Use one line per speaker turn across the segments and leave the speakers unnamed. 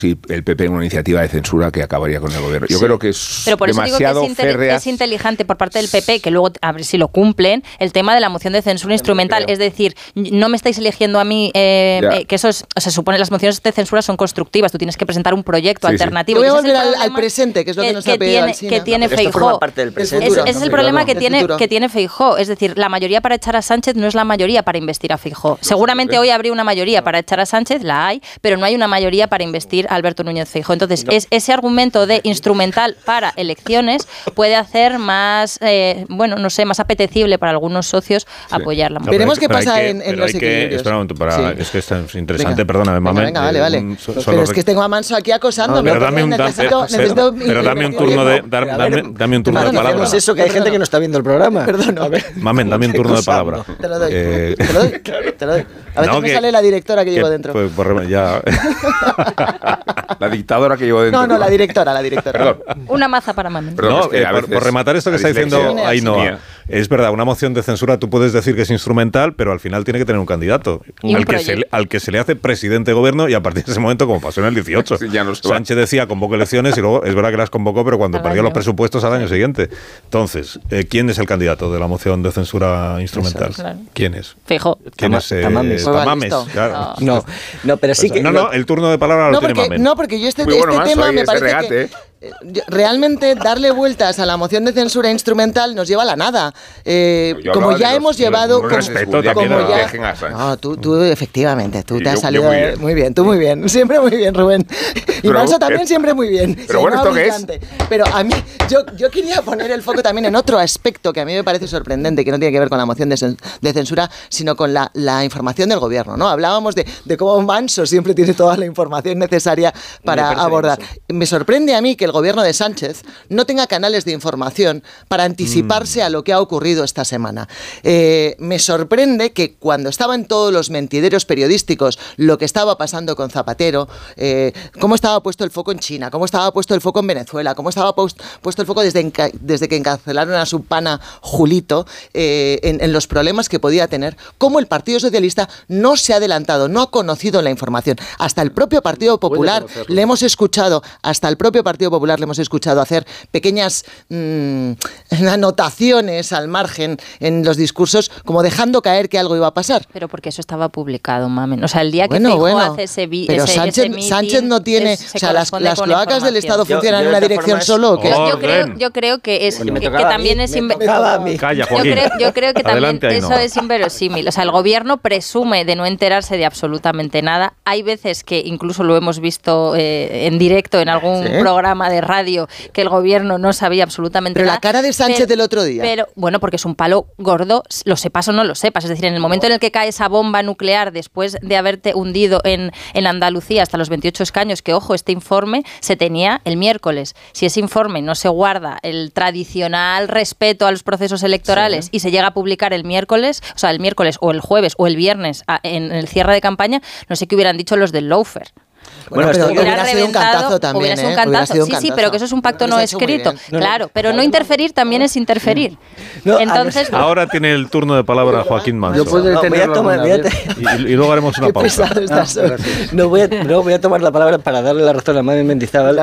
si el PP en una iniciativa de censura que acabaría con el gobierno. Yo creo que es
Pero por eso
demasiado
digo que es inteligente por parte del PP, que luego, a ver si lo cumplen, el tema de la moción de censura instrumental. Es decir, no me estáis eligiendo a mí, que eso es, se supone las mociones de censura son constructivas, tú tienes que presentar un proyecto alternativo.
Yo voy a volver al presente, que es lo que nos ha pedido Alsina.
Que tiene Feijóo. Ese es el problema que tiene Feijóo. Es decir, la mayoría para echar a Sánchez no es la mayoría para investir a Feijóo. Seguramente hoy habría una mayoría para echar a Sánchez, la hay, pero no hay una mayoría para investir a Alberto Núñez Feijóo. Entonces, ese argumento de instrumental para elecciones puede hacer más, más apetecible para algunos socios apoyar la moción.
Veremos qué pasa en los equilibrios.
Espera un momento, es que esto es interesante, perdóname, Mamen.
Venga, vale. Pero es que tengo a Manso aquí acosándome.
Pero dame un turno de palabra.
Es eso, que hay gente que no está viendo el programa.
Perdón.
Mamen, dame un turno de palabra.
Te lo doy. A veces me sale la directora que llevo dentro.
Pues ya...
La dictadora que llevo dentro.
No, la directora.
Perdón.
Una maza para Mamen.
Por rematar esto que está diciendo Ainhoa, es verdad, una moción de censura tú puedes decir que es instrumental, pero al final tiene que tener un candidato al que se le hace presidente de gobierno, y a partir de ese momento, como pasó en el 18, Sánchez decía convoco elecciones y luego es verdad que las convocó, pero cuando perdió los presupuestos al año siguiente. Entonces, ¿quién es el candidato de la moción de censura instrumental?
Claro.
¿Quién es?
Feijóo.
¿Quién es? Tamames, claro.
No, pero sí que...
No, el turno de palabra lo tiene Mamen.
No, porque yo este tema me parece que... Realmente darle vueltas a la moción de censura instrumental nos lleva a la nada. Como ya hemos llevado... Tú efectivamente, tú te has salido muy bien, tú muy bien, siempre muy bien, Rubén. Y Manso también siempre muy bien.
Pero bueno, ¿esto qué es?
Pero a mí, yo quería poner el foco también en otro aspecto que a mí me parece sorprendente, que no tiene que ver con la moción de censura, sino con la información del gobierno, ¿no? Hablábamos de cómo Manso siempre tiene toda la información necesaria para abordar. Me sorprende a mí que el gobierno de Sánchez no tenga canales de información para anticiparse a lo que ha ocurrido esta semana. Me sorprende que cuando estaban todos los mentideros periodísticos, lo que estaba pasando con Zapatero, cómo estaba puesto el foco en China, cómo estaba puesto el foco en Venezuela, cómo estaba puesto el foco desde que encarcelaron a su pana Julito, en los problemas que podía tener, cómo el Partido Socialista no se ha adelantado, no ha conocido la información. Hasta el propio Partido Popular le hemos escuchado, hacer pequeñas anotaciones al margen en los discursos, como dejando caer que algo iba a pasar.
Pero porque eso estaba publicado, Mamen. O sea, el día que Feijóo hace ese
pero Sánchez no tiene... O sea, las cloacas del Estado funcionan en una dirección solo.
Yo creo que también es... Yo creo que también eso es inverosímil. O sea, el gobierno presume de no enterarse de absolutamente nada. Hay veces que incluso lo hemos visto en directo en algún programa de radio, que el gobierno no sabía absolutamente nada.
Pero la cara de Sánchez del otro día.
Pero, bueno, porque es un palo gordo, lo sepas o no lo sepas. Es decir, en el momento en el que cae esa bomba nuclear, después de haberte hundido en Andalucía hasta los 28 escaños, que, ojo, este informe se tenía el miércoles. Si ese informe no se guarda el tradicional respeto a los procesos electorales y se llega a publicar el miércoles, o sea, el miércoles o el jueves o el viernes en el cierre de campaña, no sé qué hubieran dicho los del lawfare.
Bueno, pero hubiera sido un cantazo también.
Hubiera sido un cantazo. Sí, pero que eso es un pacto no escrito. Claro, pero no interferir también es interferir. Entonces,
ahora tiene el turno de palabra Joaquín Manso. Y luego haremos una pausa.
Voy a tomar la palabra para darle la razón a Mamen Mendizábal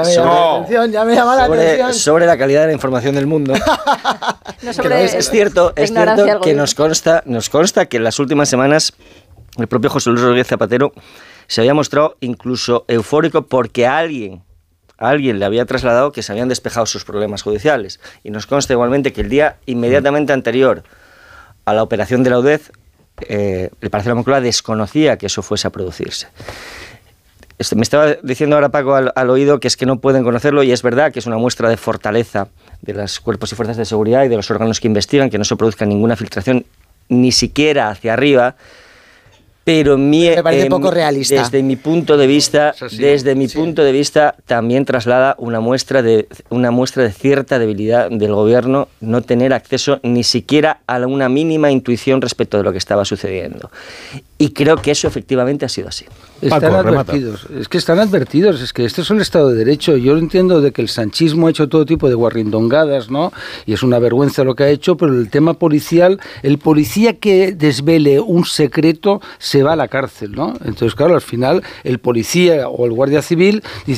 sobre la calidad de la información del mundo. Es cierto que nos consta que en las últimas semanas el propio José Luis Rodríguez Zapatero se había mostrado incluso eufórico porque a alguien le había trasladado que se habían despejado sus problemas judiciales. Y nos consta igualmente que el día inmediatamente anterior a la operación de la UDEZ, el Palacio de la Moncloa desconocía que eso fuese a producirse. Me estaba diciendo ahora Paco al oído que es que no pueden conocerlo, y es verdad que es una muestra de fortaleza de los cuerpos y fuerzas de seguridad y de los órganos que investigan, que no se produzca ninguna filtración ni siquiera hacia arriba. Pero
me parece poco realista.
Desde mi punto de vista, punto de vista, también traslada una muestra de cierta debilidad del gobierno no tener acceso ni siquiera a una mínima intuición respecto de lo que estaba sucediendo. Y creo que eso efectivamente ha sido así.
Están advertidos, es que esto es un Estado de Derecho. Yo entiendo de que el sanchismo ha hecho todo tipo de guarrindongadas, ¿no? Y es una vergüenza lo que ha hecho, pero el tema policial, el policía que desvele un secreto se va a la cárcel, ¿no? Entonces, claro, al final el policía o el guardia civil